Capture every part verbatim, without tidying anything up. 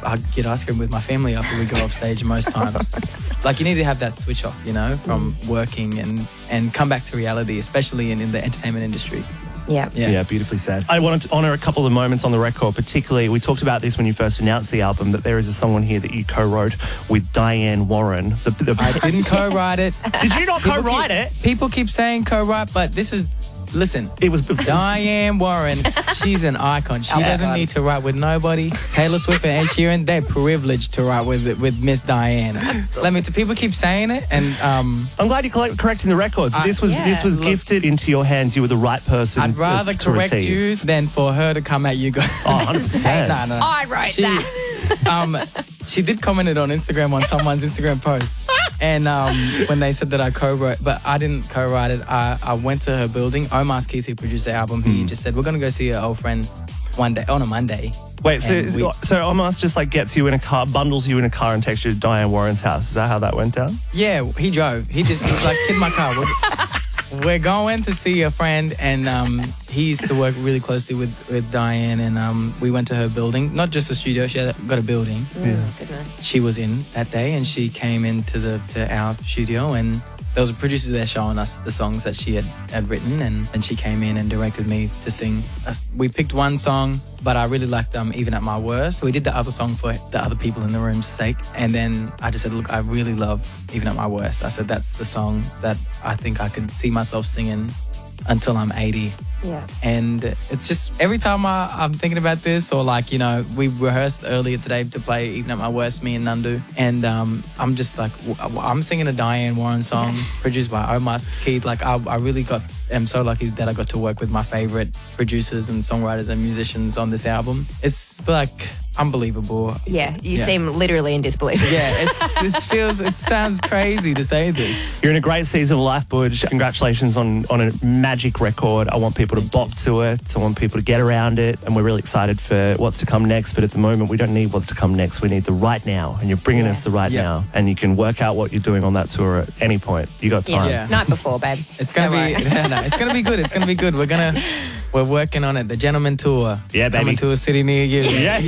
I get ice cream with my family after we go off stage most times. Like, you need to have that switch off, you know, from mm. working and, and come back to reality, especially in, in the entertainment industry. Yeah. yeah. Yeah, beautifully said. I wanted to honour a couple of moments on the record, particularly, we talked about this when you first announced the album, that there is a song on here that you co-wrote with Diane Warren. The, the I didn't co-write it. Did you not People co-write keep, it? People keep saying co-write, but this is... Listen, it was Diane Warren. She's an icon. She yeah. doesn't need to write with nobody. Taylor Swift and Ed Sheeran, they're privileged to write with with Miss Diane. Let me. People keep saying it, and um, I'm glad you're correcting the records. I, this was yeah. this was Look, gifted into your hands. You were the right person. I'd rather to correct receive. you than for her to come at you guys. Oh, one hundred percent. no, no. I wrote she, that. um, she did comment it on Instagram on someone's Instagram post. And um, when they said that I co-wrote, but I didn't co-write it, I, I went to her building. Omar Keith, who produced the album, he mm. just said, we're going to go see your old friend one day, on a Monday. Wait, so we, so Omar just like gets you in a car, bundles you in a car and takes you to Diane Warren's house. Is that how that went down? Yeah, he drove. He just was like, in my car. We're, we're going to see a friend, and um, he used to work really closely with, with Diane, and um, we went to her building. Not just a studio, she had got a building. Mm, yeah. Goodness. She was in that day, and she came into the to our studio, and there was a producer there showing us the songs that she had, had written, and, and she came in and directed me to sing. We picked one song, but I really liked um, Even at My Worst. We did the other song for the other people in the room's sake, and then I just said, look, I really love Even at My Worst. I said, that's the song that I think I could see myself singing until I'm eighty. Yeah. And it's just every time I, I'm thinking about this, or like, you know, we rehearsed earlier today to play Even at My Worst, me and Nandu, and um, I'm just like, I'm singing a Diane Warren song produced by Omar Keith. Like, I, I really got, am so lucky that I got to work with my favorite producers and songwriters and musicians on this album. It's like unbelievable. Yeah, you yeah. seem literally in disbelief. Yeah, it's, it feels, it sounds crazy to say this. You're in a great season of life, Budge. Congratulations on, on a magic record. I want people to Thank bop you. to it. I want people to get around it. And we're really excited for what's to come next. But at the moment, we don't need what's to come next. We need the right now. And you're bringing Yes. us the right Yep. now. And you can work out what you're doing on that tour at any point. You got time. Yeah. Yeah. Night before, babe. It's gonna Don't be, worry. yeah, no, it's gonna be good. It's gonna be good. We're gonna, we're working on it. The Gentleman Tour. Yeah, baby. Coming to a city near you. Yes.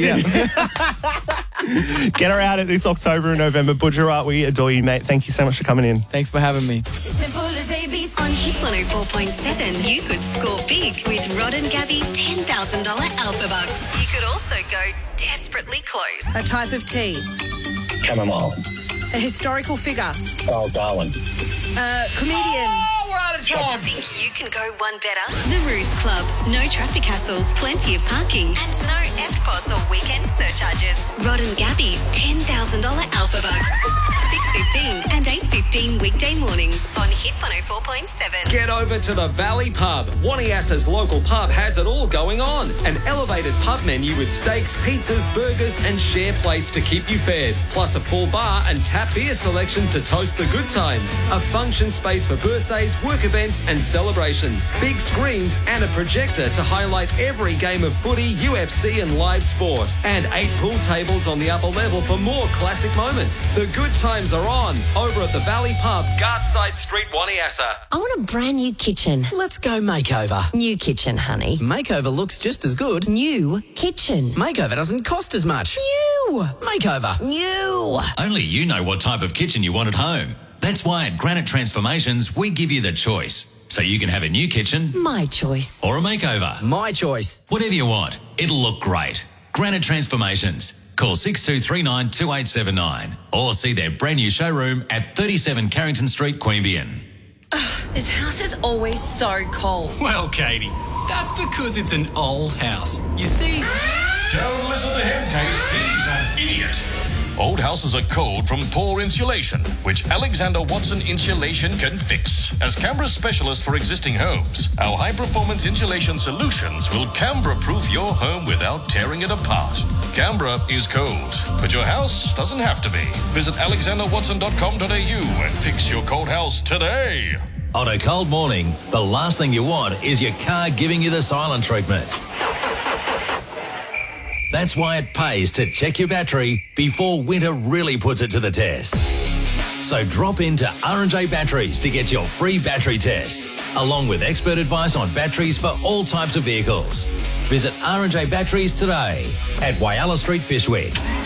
Get around it this October and November. Budge, right, we adore you, mate. Thank you so much for coming in. Thanks for having me. Simple as A B C. On Hit one oh four point seven, you could score big with Rod and Gabby's ten thousand dollars Alpha Bucks. You could also go desperately close. A type of tea. Chamomile. A historical figure. Oh, Darwin. A comedian. Think you can go one better? The Ruse Club. No traffic hassles, plenty of parking, and no F P O S or weekend surcharges. Rod and Gabby's ten thousand dollars Alpha Bucks. six fifteen and eight fifteen weekday mornings on Hit one oh four point seven. Get over to the Valley Pub. Waniasa's local pub has it all going on. An elevated pub menu with steaks, pizzas, burgers and share plates to keep you fed. Plus a full bar and tap beer selection to toast the good times. A function space for birthdays, work events and celebrations. Big screens and a projector to highlight every game of footy, U F C and live sport. And eight pool tables on the upper level for more classic moments. The good times are on over at the Valley Pub, Gartside Street, Waniasa. I want a brand new kitchen. Let's go makeover. New kitchen, honey. Makeover looks just as good. New kitchen. Makeover doesn't cost as much. New. Makeover. New. Only you know what type of kitchen you want at home. That's why at Granite Transformations, we give you the choice. So you can have a new kitchen. My choice. Or a makeover. My choice. Whatever you want. It'll look great. Granite Transformations. Call six two three nine two eight seven nine or see their brand new showroom at thirty-seven Carrington Street, Queanbeyan. This house is always so cold. Well, Katie, that's because it's an old house. You see... Don't listen to him, Kate. He's an idiot. Old houses are cold from poor insulation, which Alexander Watson Insulation can fix. As Canberra's specialist for existing homes, our high-performance insulation solutions will Canberra-proof your home without tearing it apart. Canberra is cold, but your house doesn't have to be. Visit alexander watson dot com dot a u and fix your cold house today. On a cold morning, the last thing you want is your car giving you the silent treatment. That's why it pays to check your battery before winter really puts it to the test. So drop into R and J Batteries to get your free battery test, along with expert advice on batteries for all types of vehicles. Visit R and J Batteries today at Whyalla Street, Fishwick.